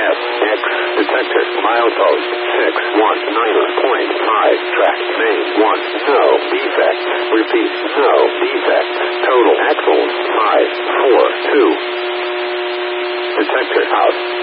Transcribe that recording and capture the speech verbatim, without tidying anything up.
F, X, detector, milepost, six one nine point five, track, main, one, no, defects, repeat, no, defects, total axles, five, four, two, detector, out.